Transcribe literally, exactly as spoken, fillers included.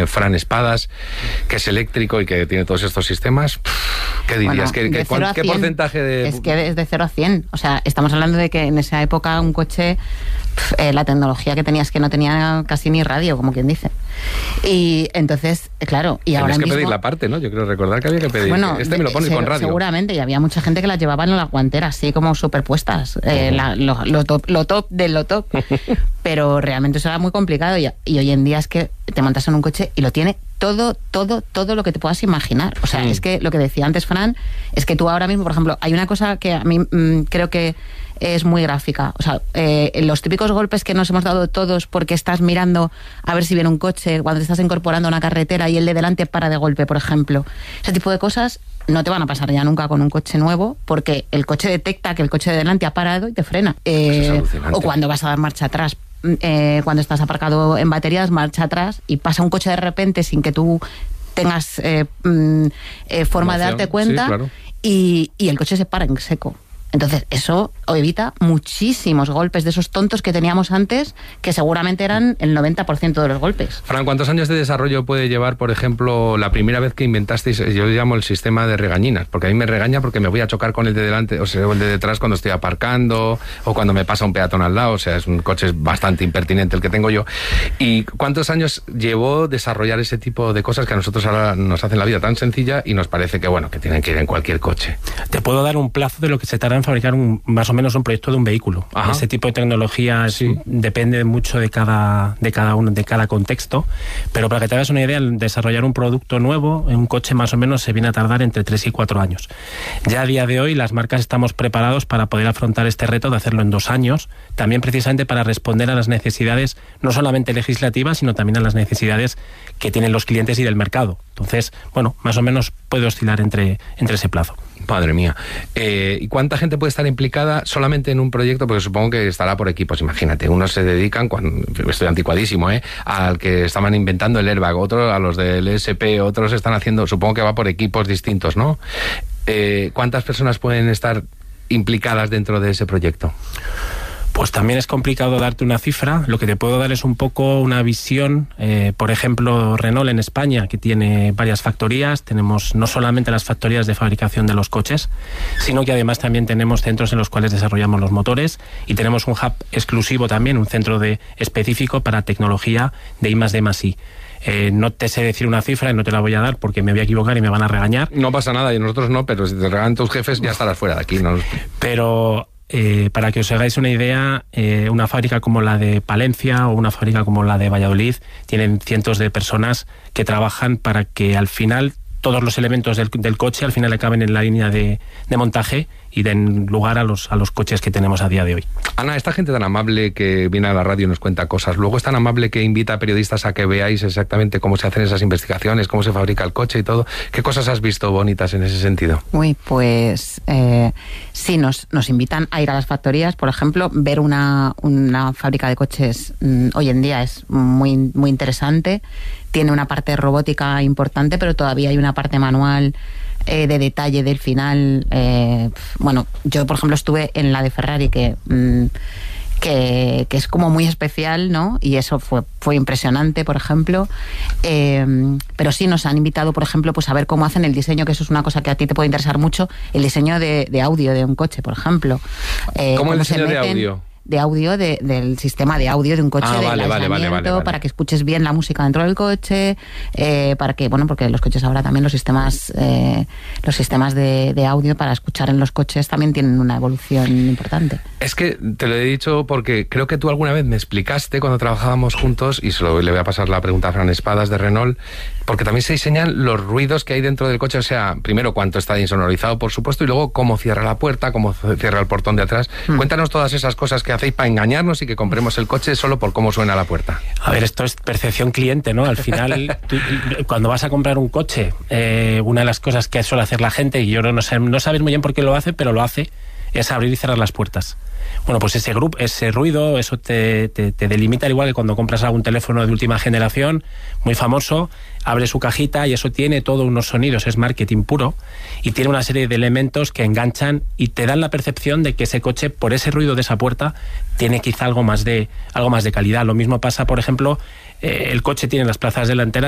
Fran Espadas, que es eléctrico y que tiene todos estos sistemas, ¿qué dirías? Bueno, ¿Qué, qué, ¿Qué porcentaje de...? Es que es de cero a cien. O sea, estamos hablando de que en esa época un coche, pf, eh, la tecnología que tenías que no tenía casi ni radio, como quien dice. Y entonces, claro, y ahora Tienes que mismo... pedir la parte, ¿no? Yo creo recordar que había que pedir. Bueno, este me lo pones se, con radio. Seguramente, y había mucha gente que las llevaba en la guantera, así como superpuestas. Eh, la, lo, lo, top, lo top de lo top. Pero realmente eso era muy complicado. Y, y hoy en día es que te montas en un coche y lo tiene todo, todo, todo lo que te puedas imaginar. O sea, mm. es que lo que decía antes Fran, es que tú ahora mismo, por ejemplo, hay una cosa que a mí mmm, creo que es muy gráfica. O sea, eh, los típicos golpes que nos hemos dado todos porque estás mirando a ver si viene un coche, cuando te estás incorporando a una carretera y el de delante para de golpe, por ejemplo. Ese tipo de cosas no te van a pasar ya nunca con un coche nuevo, porque el coche detecta que el coche de delante ha parado y te frena. Eh, o cuando vas a dar marcha atrás, eh, cuando estás aparcado en baterías, marcha atrás y pasa un coche de repente sin que tú tengas eh, eh, forma Emoción, de darte cuenta, sí, claro. y, y el coche se para en seco. Entonces, eso evita muchísimos golpes de esos tontos que teníamos antes, que seguramente eran el noventa por ciento de los golpes. Fran, ¿cuántos años de desarrollo puede llevar, por ejemplo, la primera vez que inventasteis, yo llamo el sistema de regañinas? Porque a mí me regaña porque me voy a chocar con el de delante, o sea, el de detrás cuando estoy aparcando, o cuando me pasa un peatón al lado, o sea, es un coche bastante impertinente el que tengo yo. ¿Y cuántos años llevó desarrollar ese tipo de cosas que a nosotros ahora nos hacen la vida tan sencilla y nos parece que, bueno, que tienen que ir en cualquier coche? Te puedo dar un plazo de lo que se tarda en fabricar un, más o menos un proyecto de un vehículo. Ajá. Ese tipo de tecnología sí. depende mucho de cada, de cada uno, de cada contexto, pero para que te hagas una idea, el desarrollar un producto nuevo, en un coche más o menos se viene a tardar entre tres y cuatro años. Ya a día de hoy las marcas estamos preparados para poder afrontar este reto de hacerlo en dos años, también precisamente para responder a las necesidades no solamente legislativas, sino también a las necesidades que tienen los clientes y del mercado. Entonces, bueno, más o menos puede oscilar entre, entre ese plazo. Madre mía. Eh, ¿Y cuánta gente puede estar implicada solamente en un proyecto? Porque supongo que estará por equipos, imagínate. Unos se dedican, cuando, estoy anticuadísimo, ¿eh? al que estaban inventando el airbag, otros a los del E S P, otros están haciendo, supongo que va por equipos distintos, ¿no? Eh, ¿Cuántas personas pueden estar implicadas dentro de ese proyecto? Pues también es complicado darte una cifra. Lo que te puedo dar es un poco una visión. Eh, por ejemplo, Renault en España, que tiene varias factorías. Tenemos no solamente las factorías de fabricación de los coches, sino que además también tenemos centros en los cuales desarrollamos los motores, y tenemos un hub exclusivo también, un centro de específico para tecnología de I más D más I. Eh, no te sé decir una cifra y no te la voy a dar porque me voy a equivocar y me van a regañar. No pasa nada, y nosotros no, pero si te regalan tus jefes ya estarás fuera de aquí, ¿no? Pero... Eh, para que os hagáis una idea, eh, una fábrica como la de Palencia o una fábrica como la de Valladolid tienen cientos de personas que trabajan para que al final todos los elementos del, del coche al final acaben en la línea de, de montaje y den lugar a los, a los coches que tenemos a día de hoy. Ana, esta gente tan amable que viene a la radio y nos cuenta cosas, luego es tan amable que invita a periodistas a que veáis exactamente cómo se hacen esas investigaciones, cómo se fabrica el coche y todo. ¿Qué cosas has visto bonitas en ese sentido? Uy, pues eh, sí, nos, nos invitan a ir a las factorías, por ejemplo, ver una, una fábrica de coches mmm, hoy en día es muy, muy interesante. Tiene una parte robótica importante, pero todavía hay una parte manual eh, de detalle del final. Eh, bueno, yo, por ejemplo, estuve en la de Ferrari, que, mm, que, que es como muy especial, ¿no? Y eso fue, fue impresionante, por ejemplo. Eh, pero sí nos han invitado, por ejemplo, pues a ver cómo hacen el diseño, que eso es una cosa que a ti te puede interesar mucho, el diseño de, de audio de un coche, por ejemplo. Eh, ¿Cómo el diseño de audio? de audio de, del sistema de audio de un coche, ah, de vale, aislamiento, vale, vale, vale. para que escuches bien la música dentro del coche, eh, para que, bueno, porque los coches ahora también los sistemas eh, los sistemas de, de audio para escuchar en los coches también tienen una evolución importante. Es que te lo he dicho porque creo que tú alguna vez me explicaste cuando trabajábamos juntos, y se lo, le voy a pasar la pregunta a Fran Espadas de Renault, porque también se diseñan los ruidos que hay dentro del coche, o sea, primero cuánto está insonorizado, por supuesto, y luego cómo cierra la puerta, cómo cierra el portón de atrás. Mm. Cuéntanos todas esas cosas que hacéis para engañarnos y que compremos el coche solo por cómo suena la puerta. A ver, esto es percepción cliente, ¿no? Al final, tú, cuando vas a comprar un coche, eh, una de las cosas que suele hacer la gente, y yo no, sé, no sabes muy bien por qué lo hace, pero lo hace, es abrir y cerrar las puertas. Bueno, pues ese grupo, ese ruido, eso te, te, te delimita, al igual que cuando compras algún teléfono de última generación, muy famoso, abre su cajita y eso tiene todos unos sonidos, es marketing puro, y tiene una serie de elementos que enganchan y te dan la percepción de que ese coche, por ese ruido de esa puerta, tiene quizá algo más de, algo más de calidad. Lo mismo pasa, por ejemplo, eh, el coche tiene las plazas delanteras